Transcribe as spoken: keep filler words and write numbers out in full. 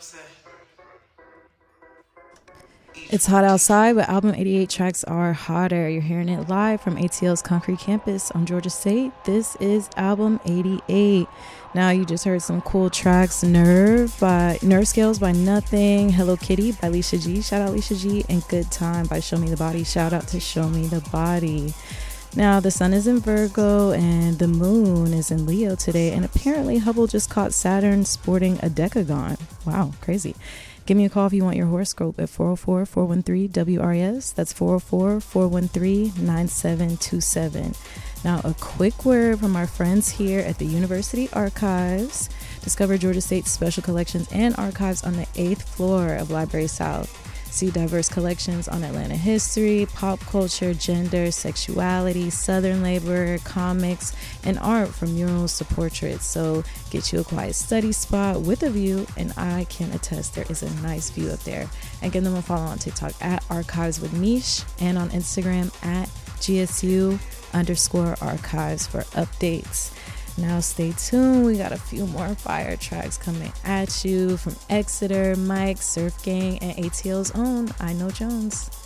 It's hot outside, but album eighty-eight tracks are hotter. You're hearing it live from A T L's Concrete Campus on Georgia State. This is album eighty-eight. Now you just heard some cool tracks. Nerve by Nerve Scales by Nothing, Hello Kitty by Alicia G, shout out Alicia G, and Good Time by Show Me the Body, shout out to Show Me the Body. Now the sun is in Virgo and the moon is in Leo today, and apparently Hubble just caught Saturn sporting a decagon. Wow, crazy. Give me a call if you want your horoscope at four oh four, four one three, W R S. That's four oh four, four one three, nine seven two seven. Now, a quick word from our friends here at the University Archives. Discover Georgia State's special collections and archives on the eighth floor of Library South. See diverse collections on Atlanta history, pop culture, gender, sexuality, Southern labor, comics, and art from murals to portraits. So get you a quiet study spot with a view, and I can attest there is a nice view up there. And give them a follow on TikTok at Archives with Mish and on Instagram at G S U underscore archives for updates. Now stay tuned, we got a few more fire tracks coming at you from Exeter, Mike, Surf Gang, and A T L's own I Know Jones.